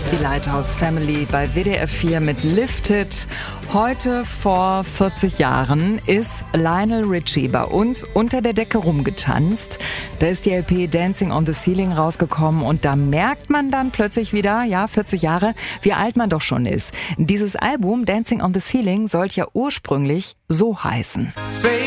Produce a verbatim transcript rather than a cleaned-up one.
Die Lighthouse Family bei W D R vier mit Lifted. Heute vor vierzig Jahren ist Lionel Richie bei uns unter der Decke rumgetanzt. Da ist die L P Dancing on the Ceiling rausgekommen und da merkt man dann plötzlich wieder, ja, vierzig Jahre, wie alt man doch schon ist. Dieses Album Dancing on the Ceiling sollte ja ursprünglich so heißen. Say